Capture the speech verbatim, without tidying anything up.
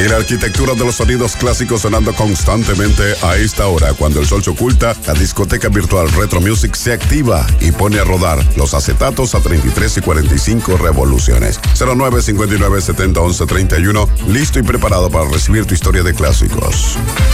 Y la arquitectura de los sonidos clásicos sonando constantemente a esta hora. Cuando el sol se oculta, la discoteca virtual Retro Music se activa y pone a rodar los acetatos a treinta y tres y cuarenta y cinco revoluciones. cero nueve cincuenta y nueve setenta once treinta y uno, listo y preparado para recibir tu historia de clásicos.